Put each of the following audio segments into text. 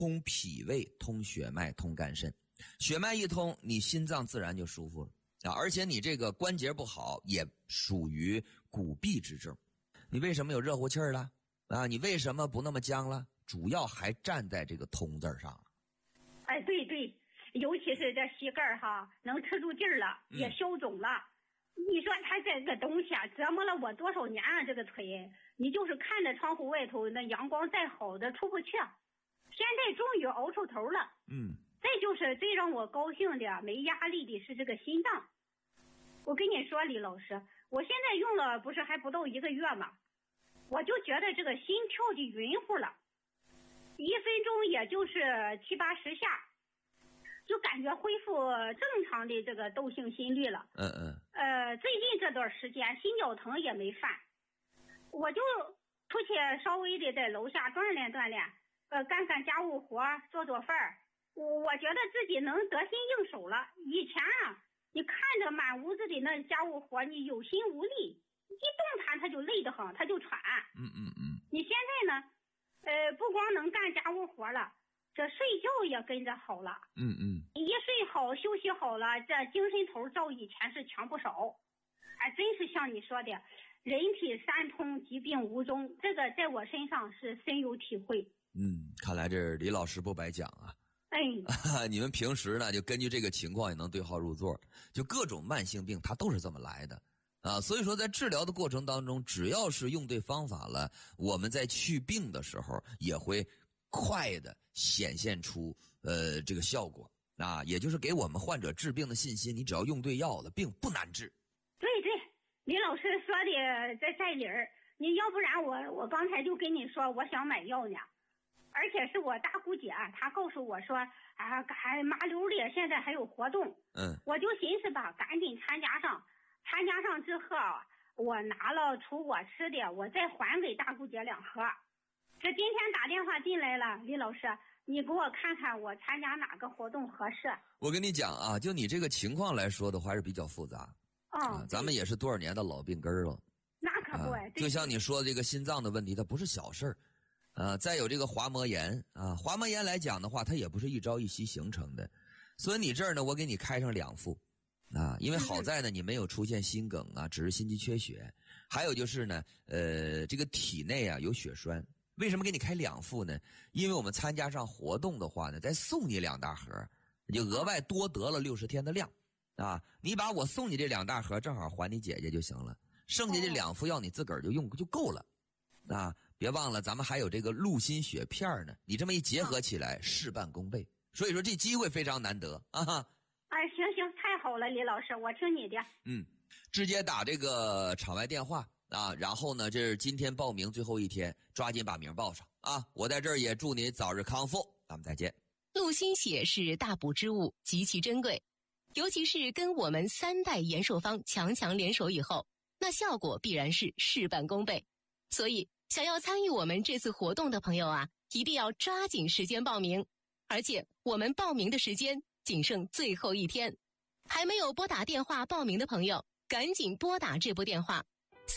通脾胃、通血脉、通肝肾。血脉一通，你心脏自然就舒服了啊！而且你这个关节不好，也属于骨痹之症。你为什么有热乎气儿了啊？你为什么不那么僵了？主要还站在这个通字上了。 哎，对对，尤其是这膝盖哈，能吃住劲儿了，也消肿了。你说他这个东西啊，折磨了我多少年啊！这个腿，你就是看着窗户外头那阳光再好的出不去，现在终于熬出头了。再就是最让我高兴的、没压力的是这个心脏。我跟你说，李老师，我现在用了不是还不到1个月吗？我就觉得这个心跳的匀乎了，1分钟也就是70-80下，就感觉恢复正常的这个窦性心律了。最近这段时间心绞疼也没犯，我就出去稍微的在楼下锻炼锻炼，干干家务活，做做饭。我觉得自己能得心应手了。以前啊，你看着满屋子的那家务活，你有心无力，一动弹他就累得很，他就喘。你现在呢，不光能干家务活了，这睡觉也跟着好了。一睡好休息好了，这精神头照以前是强不少。哎，真是像你说的，人体三通，疾病无踪，这个在我身上是深有体会。 看来这李老师不白讲啊。你们平时呢就根据这个情况也能对号入座，就各种慢性病它都是这么来的啊。所以说在治疗的过程当中，只要是用对方法了，我们在去病的时候也会快的显现出这个效果啊，也就是给我们患者治病的信心。你只要用对药了，病不难治。 对，李老师说的在理儿。你要不然我刚才就跟你说我想买药呢。而且是我大姑姐，她告诉我说啊，麻溜里现在还有活动。我就寻思吧，赶紧参加上之后，我拿了除我吃的，我再还给大姑姐2盒。这今天打电话进来了，李老师，你给我看看我参加哪个活动合适。 我跟你讲啊，就你这个情况来说的话，还是比较复杂。咱们也是多少年的老病根了。 那可不就像你说的这个心脏的问题，它不是小事儿。再有这个滑膜炎啊，滑膜炎来讲的话，它也不是一朝一夕形成的，所以你这儿呢，我给你开上2副啊，因为好在呢，你没有出现心梗啊，只是心肌缺血，还有就是呢，这个体内啊有血栓。为什么给你开2副呢？因为我们参加上活动的话呢，再送你2大盒，你就额外多得了60天的量啊。你把我送你这2大盒正好还你姐姐就行了，剩下这2副药你自个儿就用就够了。别忘了咱们还有这个鹿心血片呢，你这么一结合起来，事半功倍。所以说这机会非常难得啊！ 行，太好了，李老师，我听你的。 直接打这个场外电话啊，然后呢，这是今天报名最后一天，抓紧把名报上啊！我在这儿也祝你早日康复，咱们再见。 鹿心血是大补之物，极其珍贵，尤其是跟我们3代延寿方强联手以后，那效果必然是事半功倍。所以想要参与我们这次活动的朋友啊，一定要抓紧时间报名，而且我们报名的时间仅剩最后一天，还没有拨打电话报名的朋友，赶紧拨打这部电话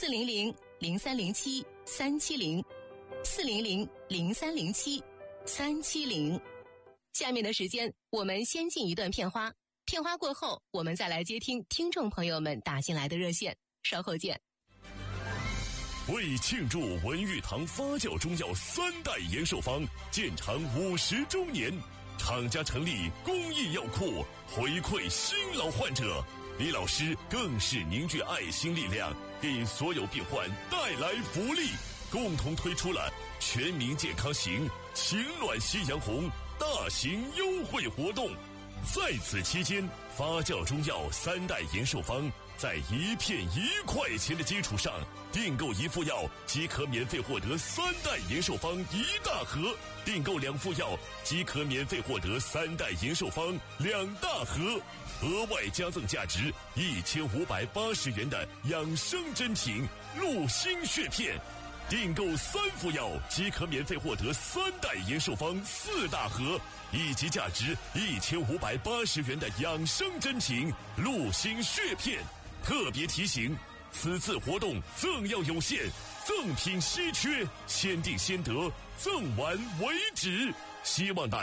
400-0307-370，400-0307-370。下面的时间我们先进一段片花，片花过后我们再来接听听众朋友们打进来的热线，稍后见。 为庆祝文玉堂发酵中药3代延寿方建厂50周年，厂家成立公益药库，回馈新老患者。李老师更是凝聚爱心力量，给所有病患带来福利，共同推出了全民健康行情暖夕阳红大型优惠活动。在此期间，发酵中药3代延寿方在1片1块钱的基础上，订购1副药即可免费获得3代延寿方1大盒，订购2副药即可免费获得3代延寿方2大盒，额外加赠价值1580元的养生珍品鹿心血片，订购3副药即可免费获得3代延寿方4大盒，以及价值1580元的养生珍品鹿心血片。特别提醒，此次活动赠药有限，赠品稀缺，先订先得，赠完为止。 希望大家